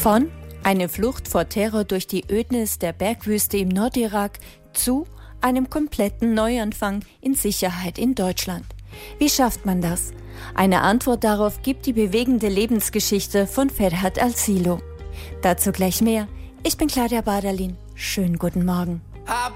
Von eine Flucht vor Terror durch die Ödnis der Bergwüste im Nordirak zu einem kompletten Neuanfang in Sicherheit in Deutschland. Wie schafft man das? Eine Antwort darauf gibt die bewegende Lebensgeschichte von Ferhat Al-Silo. Dazu gleich mehr. Ich bin Claudia Bardalin. Schönen guten Morgen.